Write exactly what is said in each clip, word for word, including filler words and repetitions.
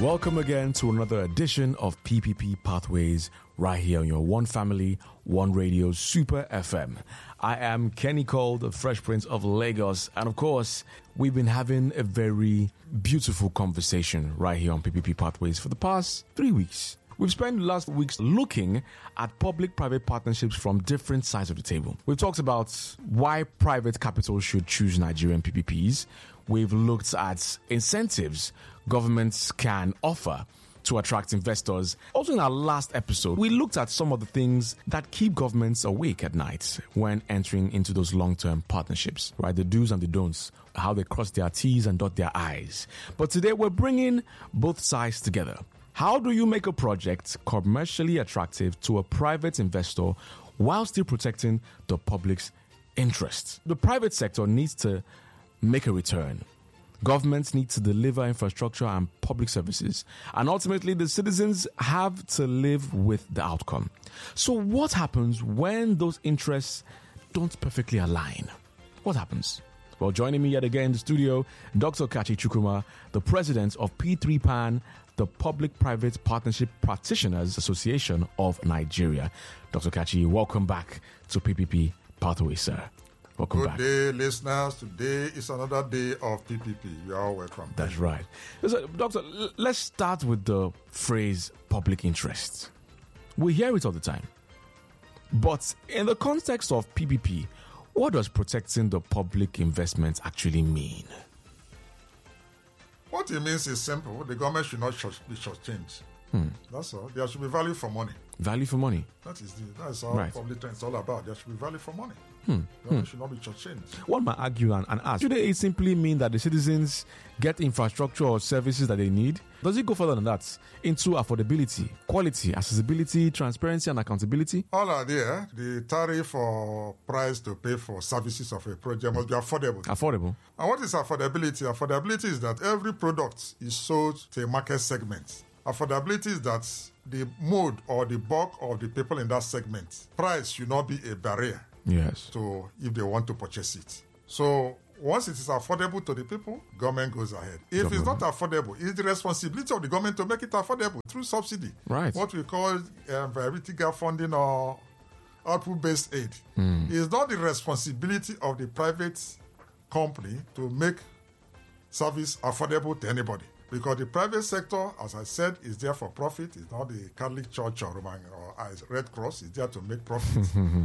Welcome again to another edition of P P P Pathways right here on your One Family, One Radio Super F M. I am Kenny Cole, the Fresh Prince of Lagos. And of course, we've been having a very beautiful conversation right here on P P P Pathways for the past three weeks. We've spent the last weeks looking at public-private partnerships from different sides of the table. We've talked about why private capital should choose Nigerian P P Ps. We've looked at incentives governments can offer to attract investors. Also, in our last episode, we looked at some of the things that keep governments awake at night when entering into those long-term partnerships, right? The do's and the don'ts, how they cross their T's and dot their I's. But today, we're bringing both sides together. How do you make a project commercially attractive to a private investor while still protecting the public's interests? The private sector needs to make a return. Governments need to deliver infrastructure and public services. And ultimately, the citizens have to live with the outcome. So what happens when those interests don't perfectly align? What happens? Well, joining me yet again in the studio, Doctor Kachi Chukwuma, the president of P three P A N, the Public-Private Partnership Practitioners Association of Nigeria. Doctor Kachi, welcome back to P P P Pathways, sir. Welcome Good back. day, listeners. Today is another day of P P P. You are welcome. That's right. So, Doctor, l- let's start with the phrase public interest. We hear it all the time. But in the context of P P P, what does protecting the public investment actually mean? What it means is simple. The government should not short, be shortchanged. Hmm. That's all. There should be value for money. Value for money. That is the, that's all Right. public trend is all about. There should be value for money. Hmm. The government should not be shortchanged. One might argue and, and ask, should it simply mean that the citizens get infrastructure or services that they need? Does it go further than that? Into affordability, quality, accessibility, transparency, and accountability? All are there. The tariff or price to pay for services of a project must be affordable. Affordable. And what is affordability? Affordability is that every product is sold to a market segment. Affordability is that the mode or the bulk of the people in that segment, price should not be a barrier Yes. to if they want to purchase it. So once it is affordable to the people, government goes ahead. If Government. it's not affordable, it's the responsibility of the government to make it affordable through subsidy. Right. What we call um, viability gap funding or output-based aid. It's not the responsibility of the private company to make service affordable to anybody. Because the private sector, as I said, is there for profit. It's not the Catholic Church or Roman or Red Cross. It's there to make profit.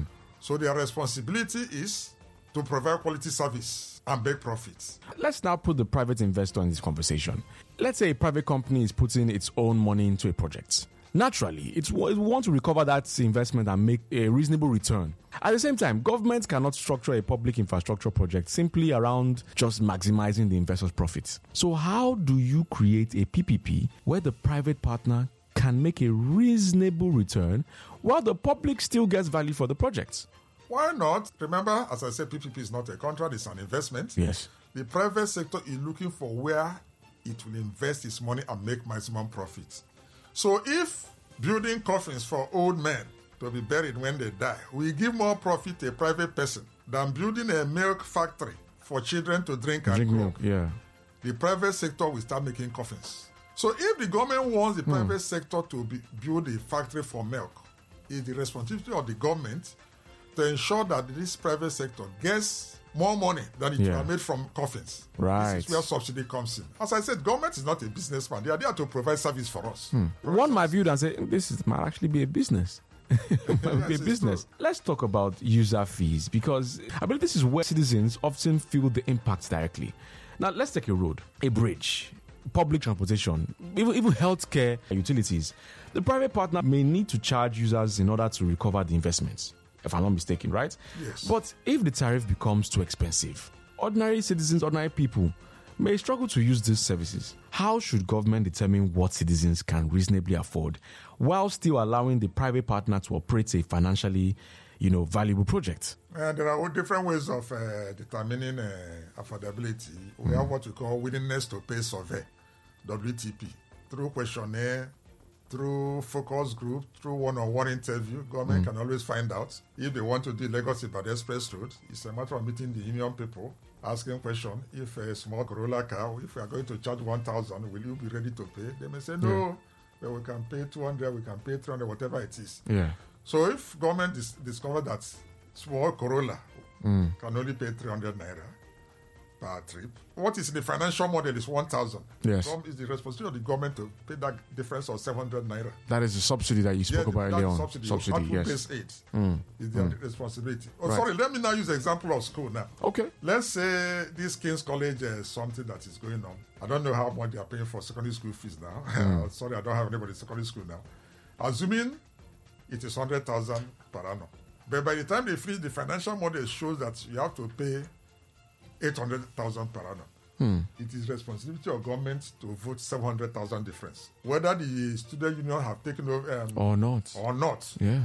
So their responsibility is to provide quality service and make profits. Let's now put the private investor in this conversation. Let's say a private company is putting its own money into a project. Naturally, it's, it wants to recover that investment and make a reasonable return. At the same time, government cannot structure a public infrastructure project simply around just maximizing the investor's profits. So how do you create a P P P where the private partner can make a reasonable return while the public still gets value for the project? Why not? Remember, as I said, P P P is not a contract, it's an investment. Yes. The private sector is looking for where it will invest its money and make maximum profits. So if building coffins for old men to be buried when they die, we give more profit to a private person than building a milk factory for children to drink and Drink grow. milk, yeah. The private sector will start making coffins. So if the government wants the private sector to be, build a factory for milk, it's the responsibility of the government to ensure that this private sector gets more money than it Yeah. will have made from coffins. Right. This is where subsidy comes in. As I said, government is not a businessman. They are there to provide service for us. One might view it and say, this is, might actually be a business. It might be a it's business. true. Let's talk about user fees because I believe this is where citizens often feel the impact directly. Now, let's take a road, a bridge, public transportation, even, even healthcare utilities. The private partner may need to charge users in order to recover the investments, if I'm not mistaken, right? Yes. But if the tariff becomes too expensive, ordinary citizens, ordinary people may struggle to use these services. How should government determine what citizens can reasonably afford while still allowing the private partner to operate a financially, you know, valuable project? And there are different ways of uh, determining uh, affordability. We have what we call willingness to pay survey, W T P, through questionnaire, through focus group, through one-on-one interview. Government mm. can always find out if they want to do Lagos Ibadan Express Road. It's a matter of meeting the union people asking question, if a small Corolla car, if we are going to charge one thousand, will you be ready to pay? They may say, no, yeah. but we can pay two hundred, we can pay three hundred, whatever it is. Yeah. So if government dis- discover that small Corolla mm. can only pay three hundred naira per trip, what is the financial model is one thousand. Yes. So it's the responsibility of the government to pay that difference of seven hundred naira. That is the subsidy that you spoke yeah, about earlier on. Subsidy, subsidy yes. Output-based aid mm. is their mm. responsibility. Oh, right. sorry, let me now use the example of school now. Okay. Let's say this King's College is uh, something that is going on. I don't know how much they are paying for secondary school fees now. Mm. Sorry, I don't have anybody in secondary school now. Assuming it is one hundred thousand per annum. But by the time they finish, the financial model shows that you have to pay eight hundred thousand per annum. Hmm. It is responsibility of government to vote seven hundred thousand difference. Whether the student union have taken over um, or not. Or not. Yeah.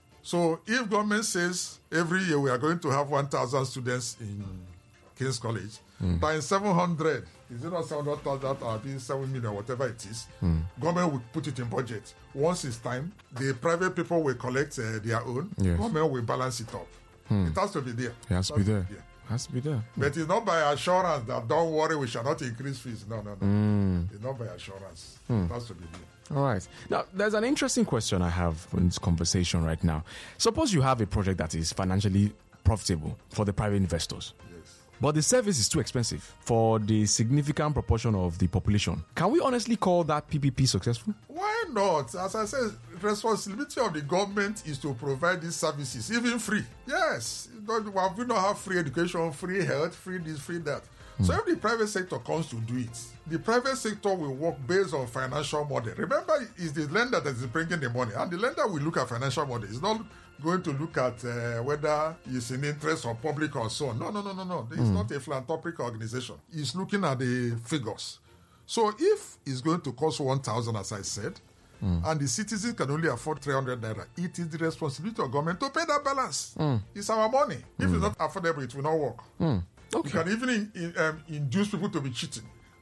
So if government says every year we are going to have one thousand students in King's College, hmm. times seven hundred, is it not seven hundred thousand or be seven million, whatever it is, hmm. government will put it in budget. Once it's time, the private people will collect uh, their own, yes. government will balance it up. Hmm. It has to be there. It has to be there. there. Has to be there. But it's not by assurance that don't worry, we shall not increase fees. No, no, no. Mm. It's not by assurance. Mm. It has to be there. All right. Now, there's an interesting question I have in this conversation right now. Suppose you have a project that is financially profitable for the private investors. Yes. But the service is too expensive for the significant proportion of the population. Can we honestly call that P P P successful? Why not? As I said, the responsibility of the government is to provide these services, even free. Yes. We don't have free education, free health, free this, free that. Mm. So if the private sector comes to do it, the private sector will work based on financial model. Remember, it's the lender that is bringing the money, and the lender will look at financial model. It's not going to look at uh, whether it's in interest or public or so on. No, no, no, no, no. It's mm. not a philanthropic organization. It's looking at the figures. So if it's going to cost one thousand, as I said, Mm. and the citizens can only afford three hundred naira, it is the responsibility of government to pay that balance. Mm. It's our money. If mm. it's not affordable, it will not work. Mm. Okay. You can even in, in, um, induce people to be cheating.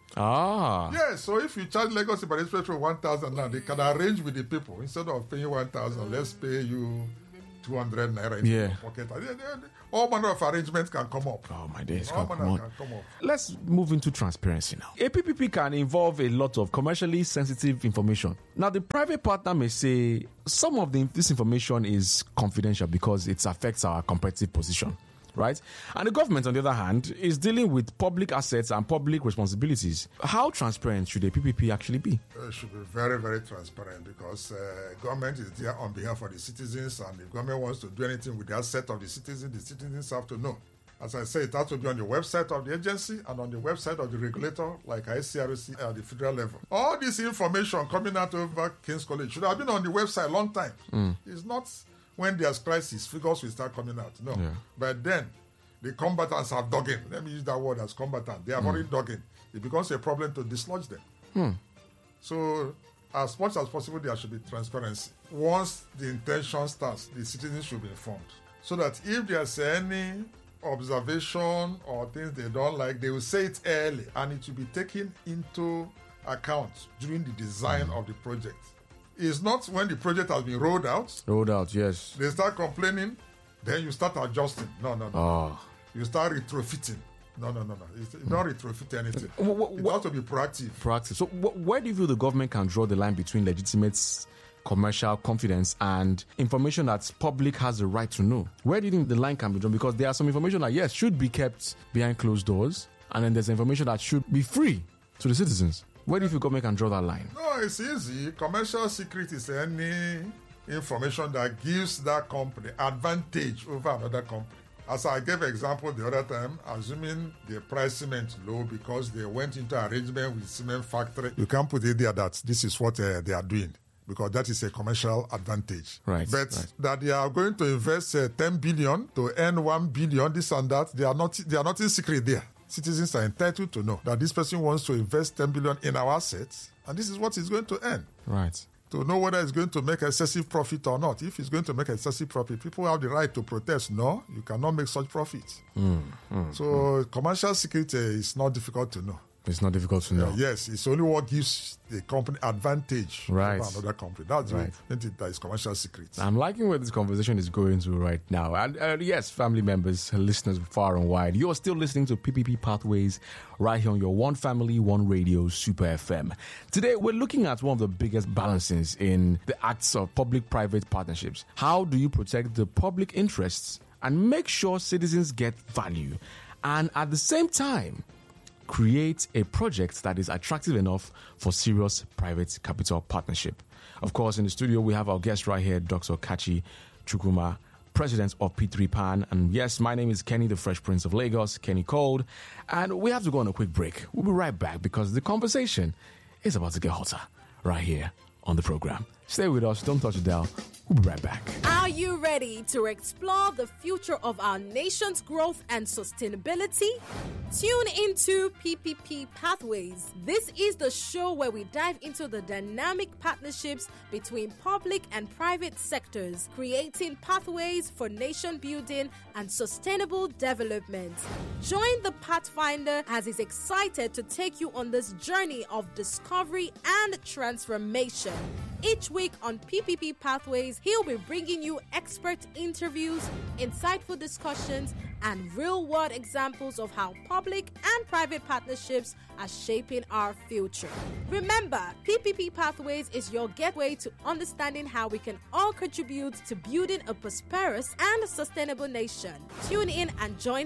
Ah. Yes, so if you charge Lagos Superintendent for one thousand now, they can arrange with the people. Instead of paying one thousand, let's pay you two hundred naira in yeah. your pocket. All manner of arrangements can come up. Oh, my days. All come, manner come can come up. Let's move into transparency now. A P P P can involve a lot of commercially sensitive information. Now, the private partner may say some of the, this information is confidential because it affects our competitive position, right? And the government, on the other hand, is dealing with public assets and public responsibilities. How transparent should a P P P actually be? It should be very, very transparent because uh, government is there on behalf of the citizens, and if government wants to do anything with the asset of the citizens, the citizens have to know. As I say, it has to be on the website of the agency and on the website of the regulator, like I C R C at the federal level. All this information coming out over King's College should have been on the website a long time. Mm. It's not when there's crisis, figures will start coming out. No. Yeah. But then, the combatants have dug in. Let me use that word as combatant. They have mm. already dug in. It becomes a problem to dislodge them. Mm. So, as much as possible, there should be transparency. Once the intention starts, the citizens should be informed. So that if there's any observation or things they don't like, they will say it early and it will be taken into account during the design mm. of the project. It's not when the project has been rolled out. Rolled out, yes. They start complaining, then you start adjusting. No, no, no. Oh. You start retrofitting. No, no, no, no. It's mm. not retrofit anything. What, what, it has to be proactive. Proactive. So wh- where do you feel the government can draw the line between legitimate commercial confidence and information that public has the right to know? Where do you think the line can be drawn? Because there are some information that, yes, should be kept behind closed doors, and then there's information that should be free to the citizens. Where do you feel government can draw that line? No, it's easy. Commercial secret is any information that gives that company advantage over another company. As I gave example the other time, assuming the price cement low because they went into arrangement with cement factory, you can't put it there that this is what uh, they are doing, because that is a commercial advantage. Right. But right. that they are going to invest uh, ten billion to earn one billion, this and that, they are not they are not in secret there. Citizens are entitled to know that this person wants to invest ten billion in our assets, and this is what he's going to earn. Right. To know whether it's going to make excessive profit or not. If it's going to make excessive profit, people have the right to protest. No, you cannot make such profit. Mm, mm, so mm. commercial security is not difficult to know. It's not difficult to know. Uh, yes, it's only what gives the company advantage right. over another company. That's right. the thing that is commercial secrets. I'm liking where this conversation is going to right now. And uh, yes, family members, listeners far and wide, you're still listening to P P P Pathways right here on your One Family, One Radio Super F M. Today, we're looking at one of the biggest balances in the acts of public-private partnerships. How do you protect the public interests and make sure citizens get value? And at the same time, create a project that is attractive enough for serious private capital partnership. Of course, in the studio, we have our guest right here, Doctor Kachi Chukwuma, president of P three P A N. And yes, my name is Kenny, the Fresh Prince of Lagos, Kenny Cold. And we have to go on a quick break. We'll be right back because the conversation is about to get hotter right here on the program. Stay with us. Don't touch it down. We'll be right back. Are you ready to explore the future of our nation's growth and sustainability? Tune into P P P Pathways. This is the show where we dive into the dynamic partnerships between public and private sectors, creating pathways for nation building and sustainable development. Join the Pathfinder as he's excited to take you on this journey of discovery and transformation. Each week on P P P Pathways, he'll be bringing you expert interviews, insightful discussions, and real-world examples of how public and private partnerships are shaping our future. Remember, P P P Pathways is your gateway to understanding how we can all contribute to building a prosperous and sustainable nation. Tune in and join